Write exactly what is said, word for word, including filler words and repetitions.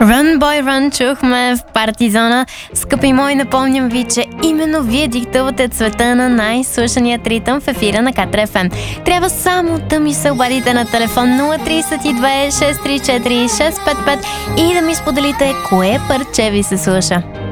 Run Boy Run чухме в Партизона. Скъпи мои, напомням ви, че именно вие диктувате цвета на най-слушаният ритъм в ефира на Катар еф ем. Трябва само да ми се обадите на телефон нула три две шест три четири шест пет пет и да ми споделите кое парче ви се слуша.